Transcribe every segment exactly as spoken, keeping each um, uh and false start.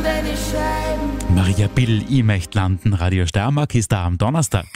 deine Scheiben. Maria Bill, ich möchte landen. Radio Steiermark ist da am Donnerstag.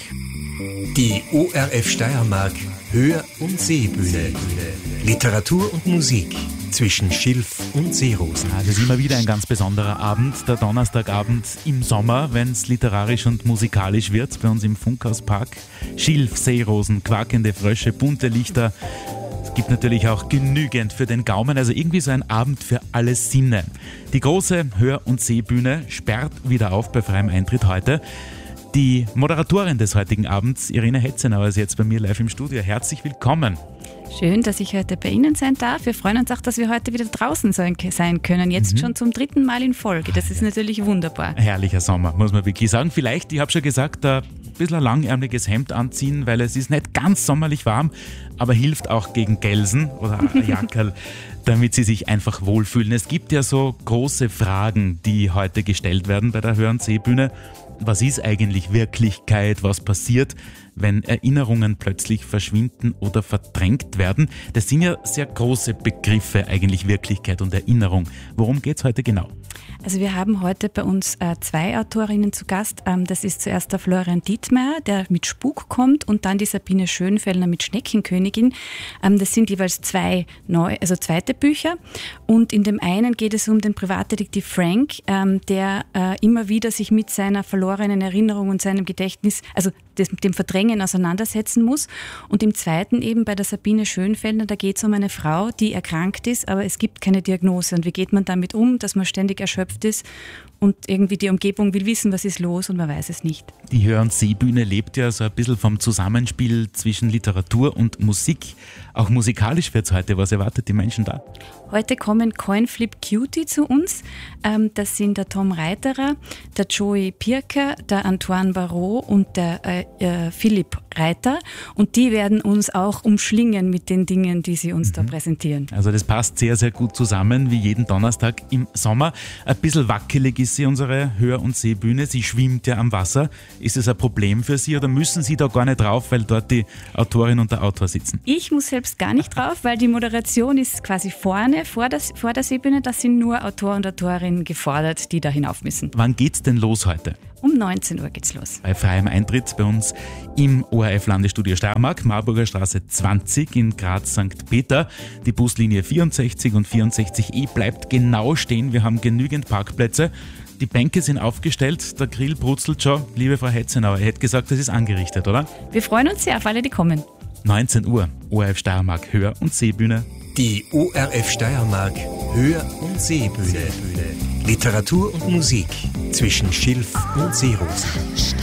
Die O R F Steiermark Hör- und Seebühne. Literatur und Musik zwischen Schilf und Seerosen. Es ist immer wieder ein ganz besonderer Abend, der Donnerstagabend im Sommer, wenn es literarisch und musikalisch wird, bei uns im Funkhauspark. Schilf, Seerosen, quakende Frösche, bunte Lichter. Es gibt natürlich auch genügend für den Gaumen, also irgendwie so ein Abend für alle Sinne. Die große Hör- und Seebühne sperrt wieder auf bei freiem Eintritt heute. Die Moderatorin des heutigen Abends, Irene Hetzenauer, ist jetzt bei mir live im Studio. Herzlich willkommen. Schön, dass ich heute bei Ihnen sein darf. Wir freuen uns auch, dass wir heute wieder draußen sein können. Jetzt mhm. schon zum dritten Mal in Folge. Das ist natürlich wunderbar. Herrlicher Sommer, muss man wirklich sagen. Vielleicht, ich habe schon gesagt, ein bisschen ein langärmeliges Hemd anziehen, weil es ist nicht ganz sommerlich warm, aber hilft auch gegen Gelsen oder ein Jackerl, damit Sie sich einfach wohlfühlen. Es gibt ja so große Fragen, die heute gestellt werden bei der Hör- und Seebühne. Was ist eigentlich Wirklichkeit? Was passiert, wenn Erinnerungen plötzlich verschwinden oder verdrängt werden? Das sind ja sehr große Begriffe, eigentlich Wirklichkeit und Erinnerung. Worum geht es heute genau? Also wir haben heute bei uns äh, zwei Autorinnen zu Gast. Ähm, das ist zuerst der Florian Dietmeier, der mit Spuk kommt, und dann die Sabine Schönfellner mit Schneckenkönigin. Ähm, das sind jeweils zwei neu, also zweite Bücher. Und in dem einen geht es um den Privatdetektiv Frank, ähm, der äh, immer wieder sich mit seiner verlorenen Erinnerung und seinem Gedächtnis, also des, dem Verdrängen auseinandersetzen muss. Und im zweiten eben bei der Sabine Schönfellner, da geht es um eine Frau, die erkrankt ist, aber es gibt keine Diagnose. Und wie geht man damit um, dass man ständig erschöpft ist und irgendwie die Umgebung will wissen, was ist los, und man weiß es nicht. Die Hör- und Seebühne lebt ja so ein bisschen vom Zusammenspiel zwischen Literatur und Musik. Auch musikalisch wird es heute. Was erwartet die Menschen da? Heute kommen Coinflip Cutie zu uns. Das sind der Tom Reiterer, der Joey Pirker, der Antoine Barrault und der äh, äh, Philipp Reiter. Und die werden uns auch umschlingen mit den Dingen, die sie uns mhm. da präsentieren. Also das passt sehr, sehr gut zusammen, wie jeden Donnerstag im Sommer. Ein bisschen wackelig ist sie, unsere Hör- und Seebühne. Sie schwimmt ja am Wasser. Ist es ein Problem für Sie oder müssen Sie da gar nicht drauf, weil dort die Autorin und der Autor sitzen? Ich muss selbst gar nicht drauf, weil die Moderation ist quasi vorne, vor der, vor der Seebühne. Da sind nur Autor und Autorinnen gefordert, die da hinauf müssen. Wann geht's denn los heute? Um neunzehn Uhr geht's los. Bei freiem Eintritt bei uns im O R F-Landesstudio Steiermark, Marburger Straße zwanzig in Graz Sankt Peter. Die Buslinie vierundsechzig und vierundsechzig E bleibt genau stehen. Wir haben genügend Parkplätze. Die Bänke sind aufgestellt, der Grill brutzelt schon. Liebe Frau Hetzenauer, ihr hättet gesagt, das ist angerichtet, oder? Wir freuen uns sehr auf alle, die kommen. neunzehn Uhr, O R F Steiermark Hör- und Seebühne. Die O R F Steiermark Hör- und Seebühne. Literatur und Musik zwischen Schilf und Seerosen.